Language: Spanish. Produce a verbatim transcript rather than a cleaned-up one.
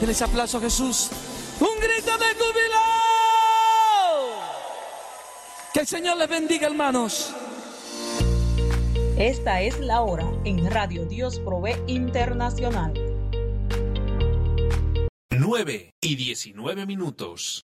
Denle ese aplauso a Jesús. Un grito de júbilo. Que el Señor les bendiga, hermanos. Esta es la hora en Radio Dios Provee Internacional. nueve y diecinueve minutos.